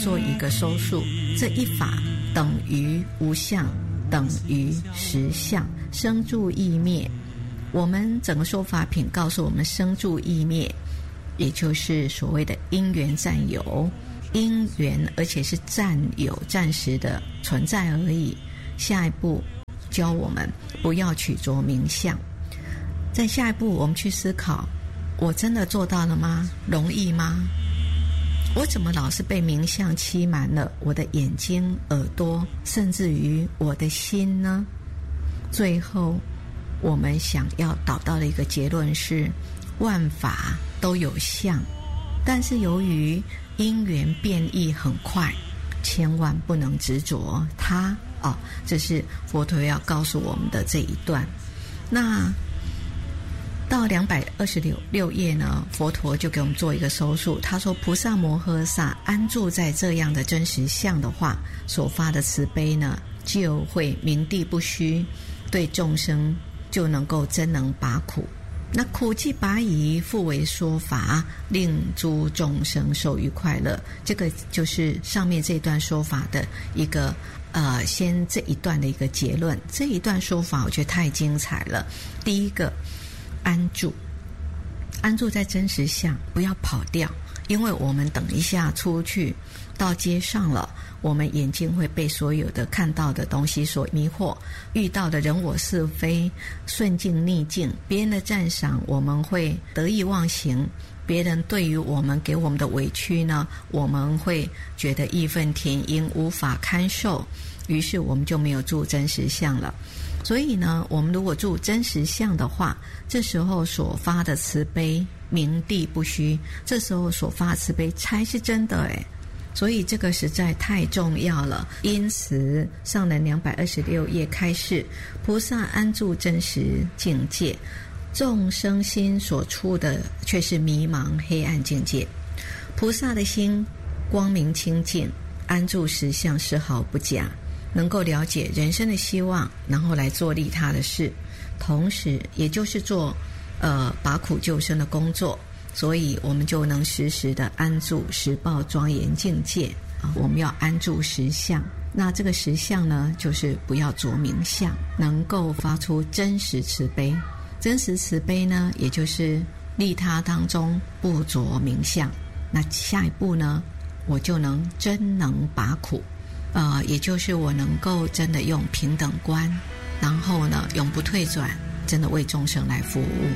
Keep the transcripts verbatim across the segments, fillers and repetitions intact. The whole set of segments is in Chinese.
做一个收束，这一法等于无相，等于实相，生住异灭。我们整个说法品告诉我们，生住异灭也就是所谓的因缘占有，因缘而且是占有暂时的存在而已。下一步教我们不要取着名相，在下一步我们去思考，我真的做到了吗？容易吗？我怎么老是被名相欺瞒了我的眼睛、耳朵，甚至于我的心呢？最后我们想要导到的一个结论是，万法都有相，但是由于因缘变异很快，千万不能执着它。哦，这是佛陀要告诉我们的这一段。那到两百二十六页呢，佛陀就给我们做一个收束。他说，菩萨摩诃萨安住在这样的真实相的话，所发的慈悲呢，就会明地不虚，对众生就能够真能拔苦。那苦既拔夷，复为说法，令诸众生受于快乐。这个就是上面这段说法的一个呃，先这一段的一个结论。这一段说法我觉得太精彩了。第一个，安住，安住在真实相，不要跑掉，因为我们等一下出去到街上了，我们眼睛会被所有的看到的东西所迷惑，遇到的人我是非，顺境逆境，别人的赞赏我们会得意忘形，别人对于我们给我们的委屈呢，我们会觉得义愤填膺，无法堪受，于是我们就没有住真实相了。所以呢，我们如果住真实相的话，这时候所发的慈悲明地不虚，这时候所发的慈悲才是真的诶。所以这个实在太重要了。因此上人两百二十六页开示，菩萨安住真实境界，众生心所出的却是迷茫黑暗境界。菩萨的心光明清净，安住实相丝毫不假，能够了解人生的希望，然后来做利他的事，同时也就是做呃拔苦救生的工作。所以我们就能时时的安住实报庄严境界啊！我们要安住实相，那这个实相呢，就是不要着名相，能够发出真实慈悲。真实慈悲呢，也就是利他当中不着名相。那下一步呢，我就能真能拔苦，呃，也就是我能够真的用平等观，然后呢，永不退转，真的为众生来服务。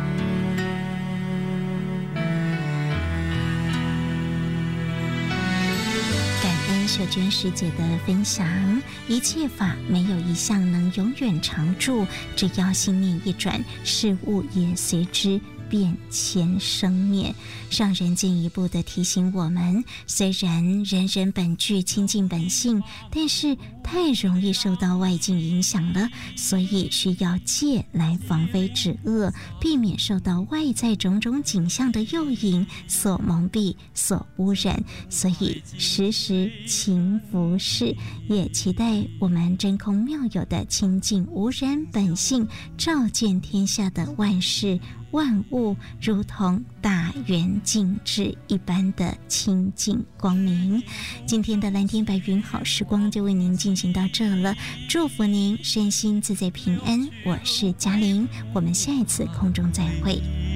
秀娟师姐的分享，一切法没有一项能永远常住，只要心念一转，事物也随之变迁生灭。上人进一步的提醒我们，虽然人人本具清净本性，但是太容易受到外境影响了，所以需要戒来防非止恶，避免受到外在种种景象的诱引所蒙蔽、所污染。所以时时勤拂拭，也期待我们真空妙有的清净无染本性，照见天下的万事万物，如同大圆镜智一般的清净光明。今天的蓝天白云好时光就为您进行到这了，祝福您身心自在平安。我是嘉玲，我们下一次空中再会。